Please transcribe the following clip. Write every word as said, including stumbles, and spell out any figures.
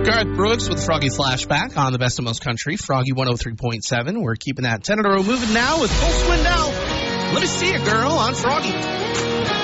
Garth Brooks with Froggy Flashback on the Best of Most Country, Froggy one oh three point seven. We're keeping that ten in a row moving now with Cole Swindell. Let me see it, girl, on Froggy.